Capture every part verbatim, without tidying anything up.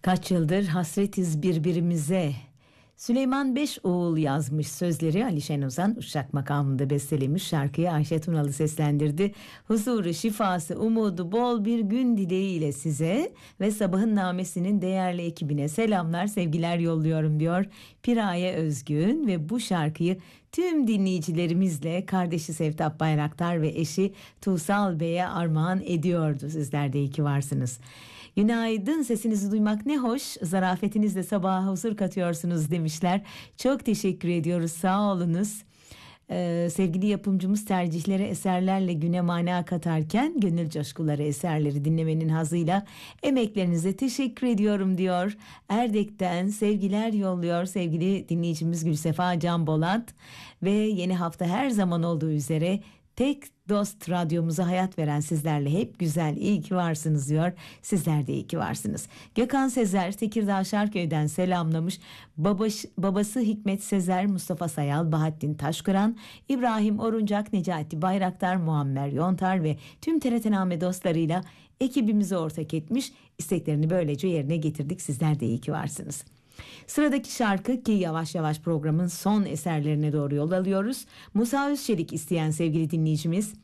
Kaç yıldır hasretiz birbirimize. Süleyman Beşoğul yazmış sözleri, Alişen Ozan Uşak makamında bestelemiş şarkıyı Ayşe Tunalı seslendirdi. Huzuru, şifası, umudu bol bir gün dileğiyle size ve Sabahın Namesi'nin değerli ekibine selamlar, sevgiler yolluyorum diyor Piraye Özgün ve bu şarkıyı tüm dinleyicilerimizle kardeşi Sevtap Bayraktar ve eşi Tuğsal Bey'e armağan ediyordu. Sizler de iyi ki varsınız. Günaydın, sesinizi duymak ne hoş, zarafetinizle sabaha huzur katıyorsunuz demişler. Çok teşekkür ediyoruz, sağ olunuz. Ee, sevgili yapımcımız tercihlere eserlerle güne mana katarken gönül coşkuları eserleri dinlemenin hazıyla emeklerinize teşekkür ediyorum diyor. Erdek'ten sevgiler yolluyor sevgili dinleyicimiz Gülsefa Can Bolat ve yeni hafta her zaman olduğu üzere Tek Dost radyomuza hayat veren sizlerle hep güzel, iyi ki varsınız diyor. Sizler de iyi ki varsınız. Gökhan Sezer Tekirdağ Şarköy'den selamlamış. Babaş, babası Hikmet Sezer, Mustafa Sayal, Bahattin Taşkıran, İbrahim Oruncak, Necati Bayraktar, Muammer Yontar ve tüm T R T Name dostlarıyla ekibimize ortak etmiş. İsteklerini böylece yerine getirdik. Sizler de iyi ki varsınız. Sıradaki şarkı, ki yavaş yavaş programın son eserlerine doğru yol alıyoruz. Musa Özçelik isteyen sevgili dinleyicimiz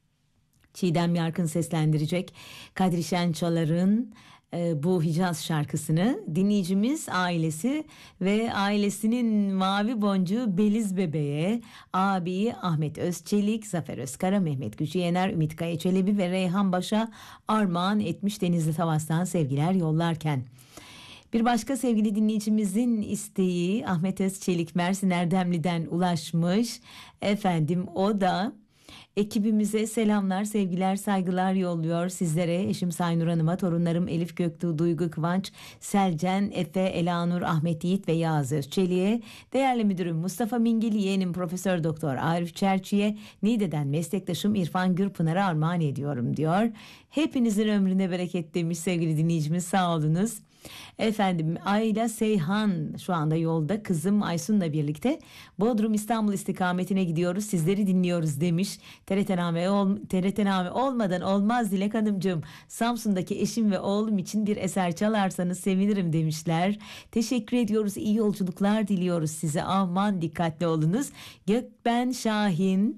Çiğdem Yarkın seslendirecek. Kadri Şençalar'ın e, bu Hicaz şarkısını dinleyicimiz ailesi ve ailesinin mavi boncuğu Beliz Bebe'ye, abi Ahmet Özçelik, Zafer Özkara, Mehmet Gücü Yener, Ümit Kaya Çelebi ve Reyhan Baş'a armağan etmiş Denizli Tavas'tan sevgiler yollarken. Bir başka sevgili dinleyicimizin isteği Ahmet Özçelik Mersin Erdemli'den ulaşmış. Efendim o da ekibimize selamlar, sevgiler, saygılar yolluyor sizlere. Eşim Saynur Hanım'a, torunlarım Elif Göktuğ, Duygu Kıvanç, Selcen, Efe, Elanur, Ahmet Yiğit ve Yağız Özçelik'e, değerli müdürüm Mustafa Mingil, yeğenim Profesör Doktor Arif Çerçi'ye, Niğde'den meslektaşım İrfan Gürpınar'a armağan ediyorum diyor. Hepinizin ömrüne bereket demiş sevgili dinleyicimiz, sağ olunuz. Efendim Ayla Seyhan şu anda yolda, kızım Aysun'la birlikte Bodrum İstanbul istikametine gidiyoruz, sizleri dinliyoruz demiş. T R T Name, ol, T R T Name olmadan olmaz Dilek Hanımcığım, Samsun'daki eşim ve oğlum için bir eser çalarsanız sevinirim demişler. Teşekkür ediyoruz, iyi yolculuklar diliyoruz size, aman dikkatli olunuz. Gökben Şahin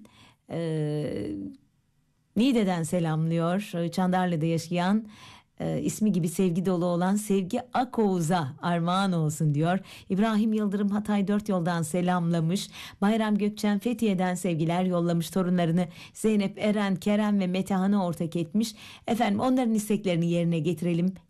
e, Niğde'den selamlıyor, Çandarlı'da yaşayan, Ee, ismi gibi sevgi dolu olan Sevgi Akoğuz'a armağan olsun diyor. İbrahim Yıldırım Hatay Dört Yoldan selamlamış. Bayram Gökçen Fethiye'den sevgiler yollamış, torunlarını Zeynep, Eren, Kerem ve Metehan'ı ortak etmiş. Efendim onların isteklerini yerine getirelim.